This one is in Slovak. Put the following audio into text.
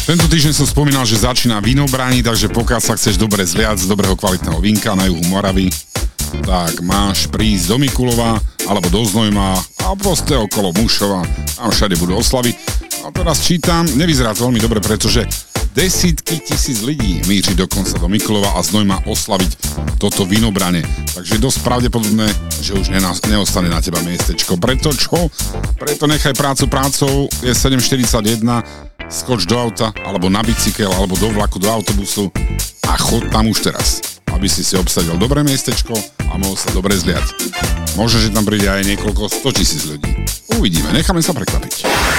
Tento týždeň som spomínal, že začína vínobraní, takže pokiaľ sa chceš dobre zliať z dobrého kvalitného vínka na juhu Moravy, tak máš prísť do Mikulova alebo do Znojma a proste okolo Mušova. Tam všade budú oslavy. A teraz čítam, nevyzerá to veľmi dobre, pretože desítky tisíc ľudí míří dokonca do Mikulova a Znojma oslaviť toto vínobranie. Takže je dosť pravdepodobné, že už neostane na teba miestečko. Preto čo? Preto nechaj prácu prácou, je 7:41, skoč do auta, alebo na bicykel, alebo do vlaku, do autobusu a chod tam už teraz, aby si obsadil dobré miestečko a mohol sa dobre zliať. Možno, že tam príde aj niekoľko 100 000 ľudí. Uvidíme, necháme sa prekvapiť.